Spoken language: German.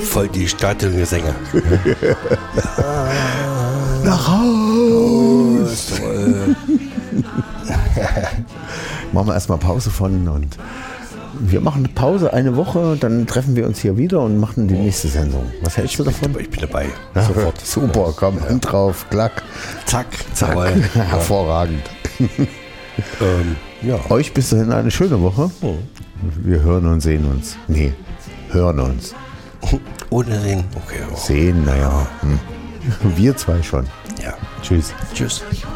Voll die Stadiongesänge. Nach Haus! Toll. Machen wir erstmal Pause von und wir machen eine Pause, eine Woche, dann treffen wir uns hier wieder und machen die nächste Sendung. Was hältst du davon? Ich bin dabei. Ja, Sofort. Super, komm, Hand drauf, klack, Zack. zack. Jawohl. Hervorragend. Ja. Euch bis dahin eine schöne Woche. Wir hören und sehen uns. Nee, hören uns. Ohne sehen. Okay. Oh. Sehen, naja. Wir zwei schon. Ja. Tschüss. Tschüss.